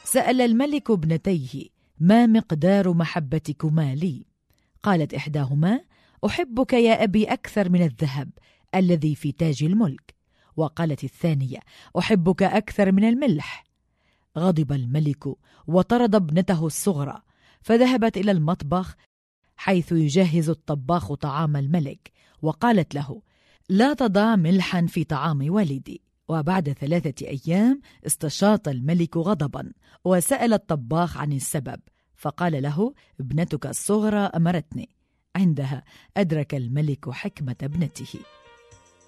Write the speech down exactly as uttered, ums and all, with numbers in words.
سأل الملك ابنتيه: ما مقدار محبتكما لي؟ قالت إحداهما: أحبك يا أبي أكثر من الذهب الذي في تاج الملك. وقالت الثانية: أحبك أكثر من الملح. غضب الملك وطرد ابنته الصغرى، فذهبت إلى المطبخ حيث يجهز الطباخ طعام الملك، وقالت له: لا تضع ملحا في طعام والدي. وبعد ثلاثة أيام استشاط الملك غضبا وسأل الطباخ عن السبب، فقال له: ابنتك الصغرى أمرتني. عندها أدرك الملك حكمة ابنته.